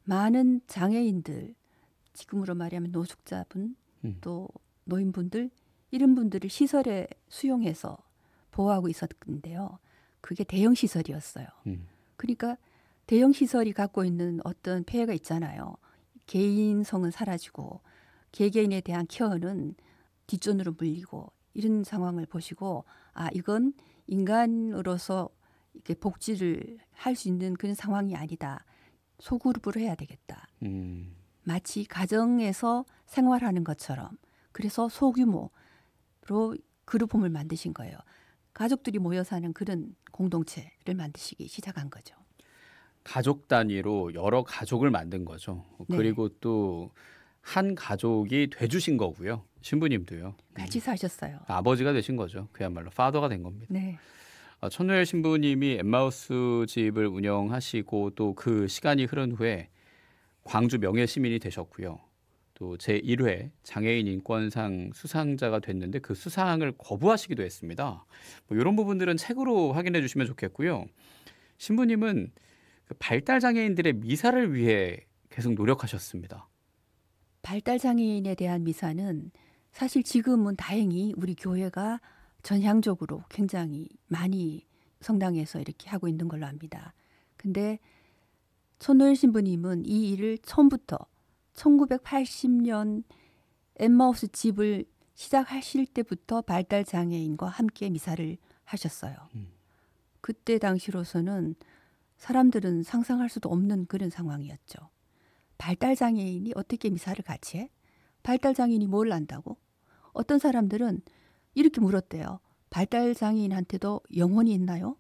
많은 장애인들, 지금으로 말하면 노숙자분, 또 노인분들, 이런 분들을 시설에 수용해서 보호하고 있었는데요. 그게 대형 시설이었어요. 그러니까 대형 시설이 갖고 있는 어떤 폐해가 있잖아요. 개인성은 사라지고 개개인에 대한 케어는 뒷전으로 물리고 이런 상황을 보시고 이건 인간으로서 이렇게 복지를 할 수 있는 그런 상황이 아니다. 소그룹으로 해야 되겠다. 마치 가정에서 생활하는 것처럼 그래서 소규모로 그룹홈을 만드신 거예요. 가족들이 모여 사는 그런 공동체를 만드시기 시작한 거죠. 가족 단위로 여러 가족을 만든 거죠. 네. 그리고 또 한 가족이 돼주신 거고요. 신부님도요. 같이 사셨어요. 아버지가 되신 거죠. 그야말로 파더가 된 겁니다. 네. 천노엘 신부님이 엠마우스 집을 운영하시고 또 그 시간이 흐른 후에 광주 명예시민이 되셨고요. 또 제1회 장애인 인권상 수상자가 됐는데 그 수상을 거부하시기도 했습니다. 뭐 이런 부분들은 책으로 확인해 주시면 좋겠고요. 신부님은 그 발달장애인들의 미사를 위해 계속 노력하셨습니다. 발달장애인에 대한 미사는 사실 지금은 다행히 우리 교회가 전향적으로 굉장히 많이 성당에서 이렇게 하고 있는 걸로 압니다. 근데 천노엘 신부님은 이 일을 처음부터 1980년 엠마우스 집을 시작하실 때부터 발달장애인과 함께 미사를 하셨어요. 그때 당시로서는 사람들은 상상할 수도 없는 그런 상황이었죠. 발달장애인이 어떻게 미사를 같이 해? 발달장애인이 뭘 안다고? 어떤 사람들은 이렇게 물었대요. 발달장애인한테도 영혼이 있나요?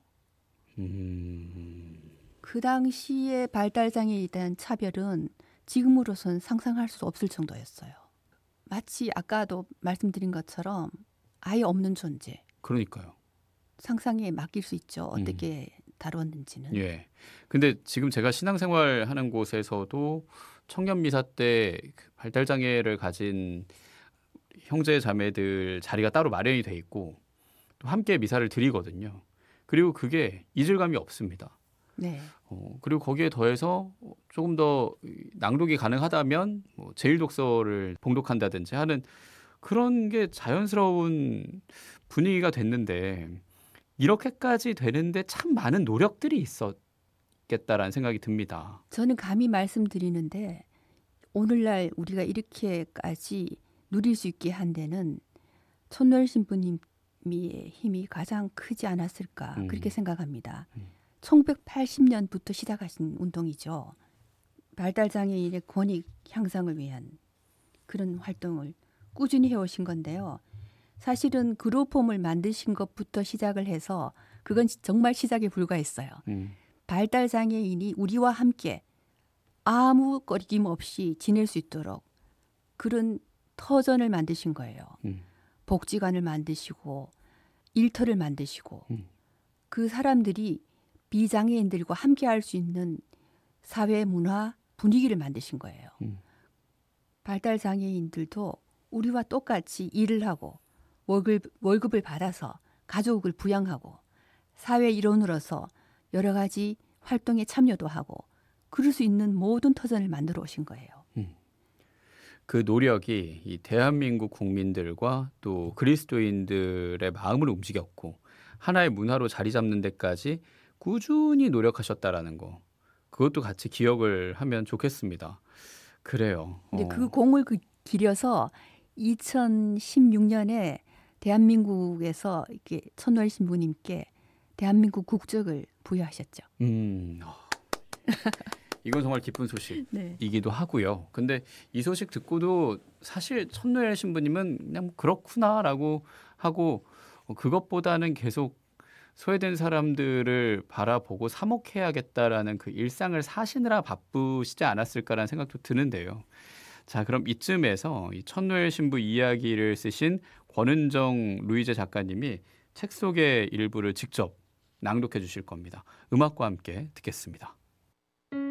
그 당시에 발달장애인에 대한 차별은 지금으로선 상상할 수 없을 정도였어요. 마치 아까도 말씀드린 것처럼 아예 없는 존재. 그러니까요. 상상에 맡길 수 있죠. 어떻게 다루었는지는. 예. 근데 지금 제가 신앙생활 하는 곳에서도 청년 미사 때 그 발달장애를 가진 형제 자매들 자리가 따로 마련이 돼 있고 또 함께 미사를 드리거든요. 그리고 그게 이질감이 없습니다. 네. 그리고 거기에 더해서 조금 더 낭독이 가능하다면 뭐 제1독서를 봉독한다든지 하는 그런 게 자연스러운 분위기가 됐는데 이렇게까지 되는데 참 많은 노력들이 있었겠다라는 생각이 듭니다. 저는 감히 말씀드리는데 오늘날 우리가 이렇게까지 누릴 수 있게 한 데는 천노엘 신부님의 힘이 가장 크지 않았을까 그렇게 생각합니다. 1980년부터 시작하신 운동이죠. 발달장애인의 권익 향상을 위한 그런 활동을 꾸준히 해오신 건데요. 사실은 그룹홈을 만드신 것부터 시작을 해서 그건 정말 시작에 불과했어요. 발달장애인이 우리와 함께 아무 거리낌 없이 지낼 수 있도록 그런 터전을 만드신 거예요. 복지관을 만드시고 일터를 만드시고 그 사람들이 비장애인들과 함께 할 수 있는 사회 문화 분위기를 만드신 거예요. 발달장애인들도 우리와 똑같이 일을 하고 월급을 받아서 가족을 부양하고 사회 일원으로서 여러 가지 활동에 참여도 하고 그럴 수 있는 모든 터전을 만들어 오신 거예요. 그 노력이 이 대한민국 국민들과 또 그리스도인들의 마음을 움직였고 하나의 문화로 자리 잡는 데까지 꾸준히 노력하셨다라는 거 그것도 같이 기억을 하면 좋겠습니다. 그래요. 근데 그 공을 기려서 2016년에 대한민국에서 이렇게 천노엘 신부님께 대한민국 국적을 부여하셨죠. 이건 정말 기쁜 소식이기도 네. 하고요. 근데 이 소식 듣고도 사실 천노엘 신부님은 그냥 그렇구나라고 하고 그것보다는 계속 소외된 사람들을 바라보고 사목해야겠다라는 그 일상을 사시느라 바쁘시지 않았을까라는 생각도 드는데요. 자, 그럼 이쯤에서 이 천노엘 신부 이야기를 쓰신 권은정 루이제 작가님이 책 속의 일부를 직접 낭독해 주실 겁니다. 음악과 함께 듣겠습니다.